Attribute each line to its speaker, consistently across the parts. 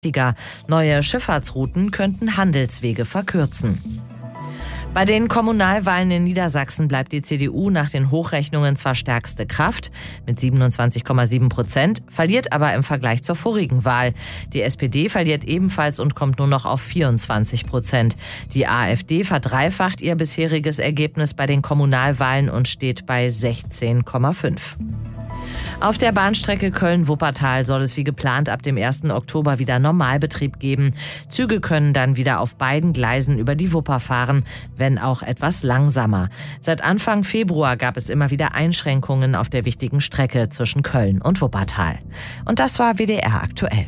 Speaker 1: Neue Schifffahrtsrouten könnten Handelswege verkürzen. Bei den Kommunalwahlen in Niedersachsen bleibt die CDU nach den Hochrechnungen zwar stärkste Kraft mit 27,7%, verliert aber im Vergleich zur vorigen Wahl. Die SPD verliert ebenfalls und kommt nur noch auf 24%. Die AfD verdreifacht ihr bisheriges Ergebnis bei den Kommunalwahlen und steht bei 16,5%. Auf der Bahnstrecke Köln-Wuppertal soll es wie geplant ab dem 1. Oktober wieder Normalbetrieb geben. Züge können dann wieder auf beiden Gleisen über die Wupper fahren, wenn auch etwas langsamer. Seit Anfang Februar gab es immer wieder Einschränkungen auf der wichtigen Strecke zwischen Köln und Wuppertal. Und das war WDR aktuell.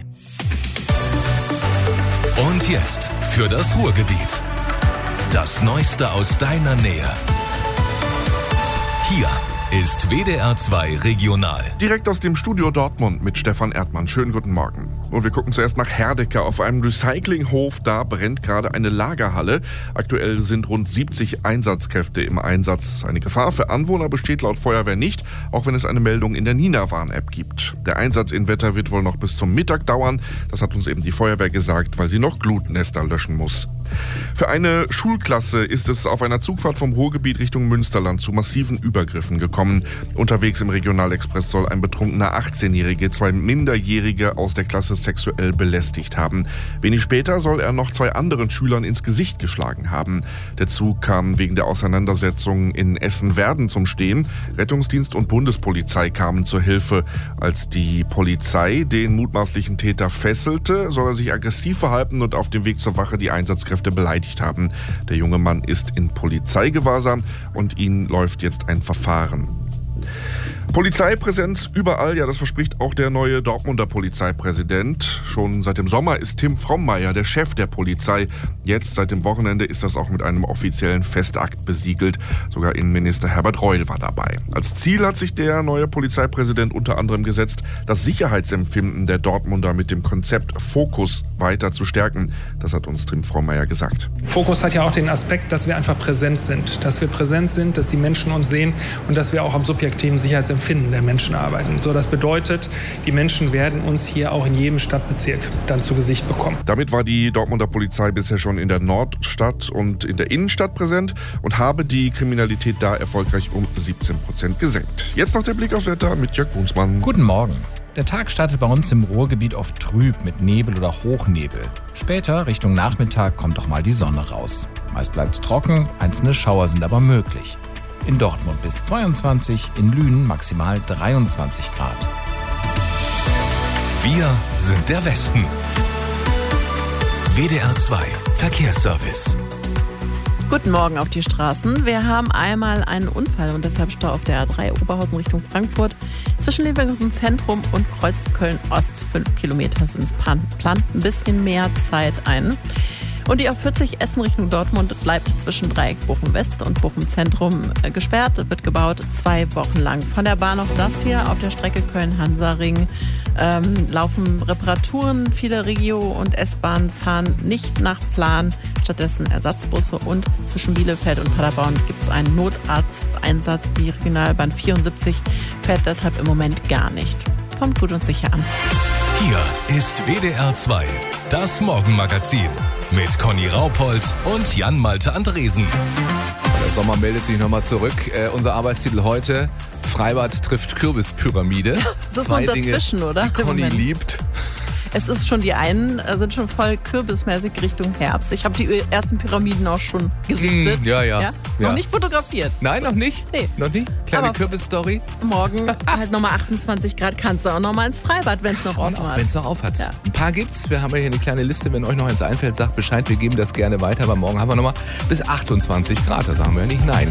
Speaker 2: Und jetzt für das Ruhrgebiet. Das Neueste aus deiner Nähe. Hier ist WDR 2 Regional.
Speaker 3: Direkt aus dem Studio Dortmund mit Stefan Erdmann. Schönen guten Morgen. Und wir gucken zuerst nach Herdecke. Auf einem Recyclinghof, da brennt gerade eine Lagerhalle. Aktuell sind rund 70 Einsatzkräfte im Einsatz. Eine Gefahr für Anwohner besteht laut Feuerwehr nicht, auch wenn es eine Meldung in der Nina-Warn-App gibt. Der Einsatz in Wetter wird wohl noch bis zum Mittag dauern. Das hat uns eben die Feuerwehr gesagt, weil sie noch Glutnester löschen muss. Für eine Schulklasse ist es auf einer Zugfahrt vom Ruhrgebiet Richtung Münsterland zu massiven Übergriffen gekommen. Unterwegs im Regionalexpress soll ein betrunkener 18-Jährige 2 Minderjährige aus der Klasse sexuell belästigt haben. Wenig später soll er noch 2 anderen Schülern ins Gesicht geschlagen haben. Der Zug kam wegen der Auseinandersetzung in Essen-Werden zum Stehen. Rettungsdienst und Bundespolizei kamen zur Hilfe. Als die Polizei den mutmaßlichen Täter fesselte, soll er sich aggressiv verhalten und auf dem Weg zur Wache die Einsatzkräfte beleidigt haben. Der junge Mann ist in Polizeigewahrsam und ihm läuft jetzt ein Verfahren. Polizeipräsenz überall, ja, das verspricht auch der neue Dortmunder Polizeipräsident. Schon seit dem Sommer ist Tim Frommeier der Chef der Polizei. Jetzt, seit dem Wochenende, ist das auch mit einem offiziellen Festakt besiegelt. Sogar Innenminister Herbert Reul war dabei. Als Ziel hat sich der neue Polizeipräsident unter anderem gesetzt, das Sicherheitsempfinden der Dortmunder mit dem Konzept Fokus weiter zu stärken. Das hat uns Tim Frommeier gesagt.
Speaker 4: Fokus hat ja auch den Aspekt, dass wir einfach präsent sind. Dass wir präsent sind, dass die Menschen uns sehen und dass wir auch am subjektiven Sicherheitsempfinden der Menschen arbeiten. So, das bedeutet, die Menschen werden uns hier auch in jedem Stadtbezirk dann zu Gesicht bekommen.
Speaker 3: Damit war die Dortmunder Polizei bisher schon in der Nordstadt und in der Innenstadt präsent und habe die Kriminalität da erfolgreich um 17% gesenkt. Jetzt noch der Blick aufs Wetter mit Jörg Brunsmann.
Speaker 5: Guten Morgen. Der Tag startet bei uns im Ruhrgebiet oft trüb mit Nebel oder Hochnebel. Später, Richtung Nachmittag, kommt auch mal die Sonne raus. Meist bleibt es trocken, einzelne Schauer sind aber möglich. In Dortmund bis 22, in Lünen maximal 23 Grad.
Speaker 2: Wir sind der Westen. WDR 2 Verkehrsservice.
Speaker 6: Guten Morgen auf die Straßen. Wir haben einmal einen Unfall und deshalb Stau auf der A3 Oberhausen Richtung Frankfurt. Zwischen Leverkusen Zentrum und Kreuz Köln-Ost 5 Kilometer sind es plant ein bisschen mehr Zeit ein. Und die A40 Essen Richtung Dortmund bleibt zwischen Dreieck Bochum-West und Bochum-Zentrum gesperrt, wird gebaut 2 Wochen lang. Von der Bahn noch das hier auf der Strecke Köln-Hansaring laufen Reparaturen. Viele Regio- und S-Bahnen fahren nicht nach Plan, stattdessen Ersatzbusse. Und zwischen Bielefeld und Paderborn gibt es einen Notarzteinsatz. Die Regionalbahn 74 fährt deshalb im Moment gar nicht. Kommt gut und sicher an.
Speaker 2: Hier ist WDR 2, das Morgenmagazin mit Conny Raupold und Jan-Malte Andresen.
Speaker 7: Der Sommer meldet sich nochmal zurück. Unser Arbeitstitel heute: Freibad trifft Kürbispyramide.
Speaker 6: Ja, das ist so ein Dazwischen, oder?
Speaker 7: Die Conny liebt.
Speaker 6: Es ist schon, die einen sind schon voll kürbismäßig Richtung Herbst. Ich habe die ersten Pyramiden auch schon gesichtet.
Speaker 7: Ja.
Speaker 6: Noch nicht fotografiert.
Speaker 7: Nein, noch nicht?
Speaker 6: Nee.
Speaker 7: Noch nicht? Kleine Kürbis-Story?
Speaker 6: Morgen halt nochmal 28 Grad, kannst du auch nochmal ins Freibad, wenn es noch offen hat.
Speaker 7: Wenn es noch auf hat.
Speaker 6: Ja.
Speaker 7: Ein paar gibt's. Wir haben ja hier eine kleine Liste. Wenn euch noch eins einfällt, sagt Bescheid. Wir geben das gerne weiter. Aber morgen haben wir nochmal bis 28 Grad. Da sagen wir ja nicht nein.